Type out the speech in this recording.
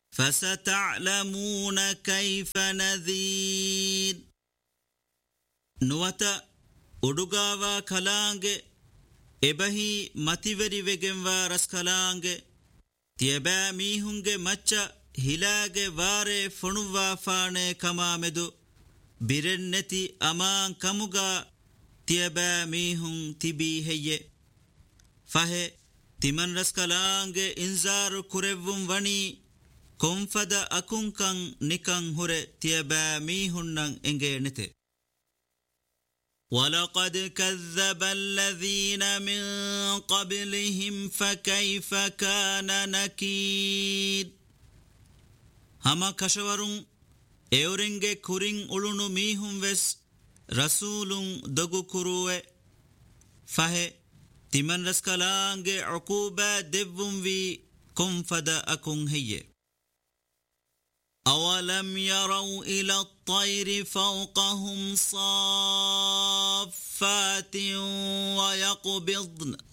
فستعلمون كيف نذير نوتا أدوغاوا كلانجي إبهي متيوري وگنوا رس كلانجي تيبا ميهنگي مچا هلاغي واري فنوا فاني كمامدو بيرنتي أمان كموغا تيبا ميهن تبي هي فهي تمن رس كلانجي انزار كوريوم وني كونفدا أكونكن نكن هوري تيبا ميهنن انگي نتي ولقد كذب الذين من قبلهم فكيف كان نكير هما كشورون ايورنگه كورين اولونو ميهم وس رسولون دغو كروه فه تمن رسكلانگه عقوبة دبون في كنفدا أكون هي أولم يروا إلى الطير فوقهم صافات ويقبضن